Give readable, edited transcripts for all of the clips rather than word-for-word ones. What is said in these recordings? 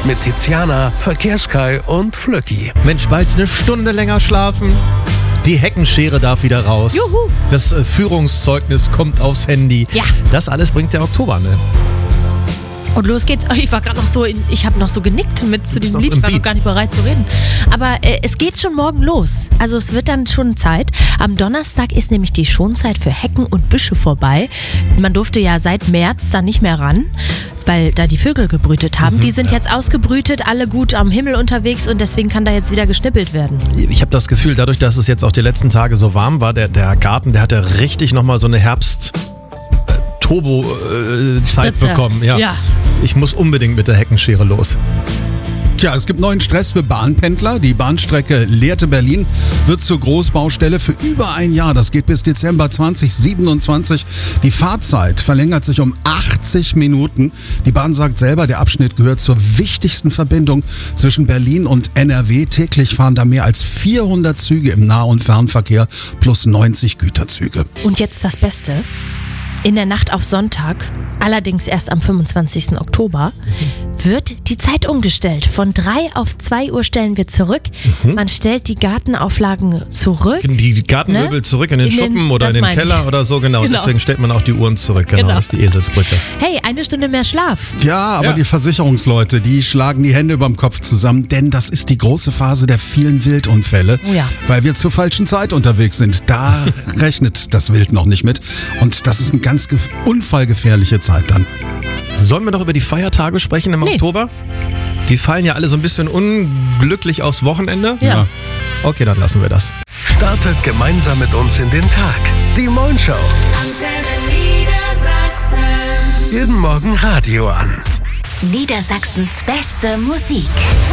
Mit Tiziana, Verkehrskai und Flöcki. Mensch, bald eine Stunde länger schlafen. Die Heckenschere darf wieder raus. Juhu. Das Führungszeugnis kommt aufs Handy. Ja. Das alles bringt der Oktober, ne? Und los geht's. Ich war gerade noch so, ich habe noch so genickt mit zu diesem Lied. Ich war noch gar nicht bereit zu reden. Aber es geht schon morgen los. Also es wird dann schon Zeit. Am Donnerstag ist nämlich die Schonzeit für Hecken und Büsche vorbei. Man durfte ja seit März da nicht mehr ran, weil da die Vögel gebrütet haben. Die sind jetzt ausgebrütet, alle gut am Himmel unterwegs und deswegen kann da jetzt wieder geschnippelt werden. Ich habe das Gefühl, dadurch, dass es jetzt auch die letzten Tage so warm war, der Garten, der hat ja richtig nochmal so eine Herbst-Turbo-Zeit bekommen. Ja. Ich muss unbedingt mit der Heckenschere los. Tja, es gibt neuen Stress für Bahnpendler. Die Bahnstrecke Lehrte-Berlin wird zur Großbaustelle für über ein Jahr. Das geht bis Dezember 2027. Die Fahrzeit verlängert sich um 80 Minuten. Die Bahn sagt selber, der Abschnitt gehört zur wichtigsten Verbindung zwischen Berlin und NRW. Täglich fahren da mehr als 400 Züge im Nah- und Fernverkehr plus 90 Güterzüge. Und jetzt das Beste. In der Nacht auf Sonntag, allerdings erst am 25. Oktober, wird die Zeit umgestellt. Von 3 auf 2 Uhr stellen wir zurück. Man stellt die Gartenauflagen zurück. Die Gartenmöbel zurück in den Schuppen oder in den Keller oder so, genau. Deswegen stellt man auch die Uhren zurück, genau. Das ist die Eselsbrücke. Hey, 1 Stunde mehr Schlaf. Ja, aber die Versicherungsleute, die schlagen die Hände überm Kopf zusammen, denn das ist die große Phase der vielen Wildunfälle, weil wir zur falschen Zeit unterwegs sind. Da rechnet das Wild noch nicht mit und das ist eine ganz unfallgefährliche Zeit dann. Sollen wir noch über die Feiertage sprechen im Oktober? Die fallen ja alle so ein bisschen unglücklich aufs Wochenende. Ja. Okay, dann lassen wir das. Startet gemeinsam mit uns in den Tag. Die Moin Show. Jeden Morgen Radio an. Niedersachsens beste Musik.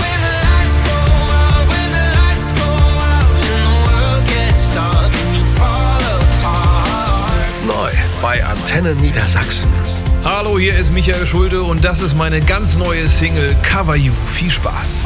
Neu bei Antenne Niedersachsen. Hallo, hier ist Michael Schulte und das ist meine ganz neue Single Cover You. Viel Spaß.